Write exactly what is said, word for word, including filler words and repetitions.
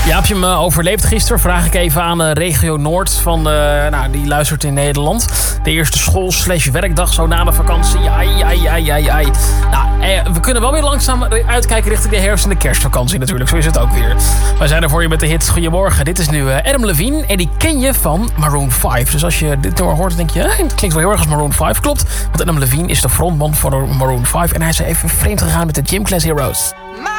Ja, heb je hem uh, overleefd gisteren? Vraag ik even aan uh, Regio Noord. Van, uh, nou, die luistert in Nederland. De eerste school slash werkdag zo na de vakantie. Ai, ai, ai, ai, ai. Nou, eh, we kunnen wel weer langzaam uitkijken richting de herfst- en de kerstvakantie natuurlijk. Zo is het ook weer. Wij zijn er voor je met de hits. Goedemorgen. Dit is nu uh, Adam Levine. En die ken je van Maroon vijf. Dus als je dit nummer hoort, dan denk je... Eh, het klinkt wel heel erg als Maroon vijf. Klopt. Want Adam Levine is de frontman van Maroon vijf. En hij is even vreemd gegaan met de Gym Class Heroes. My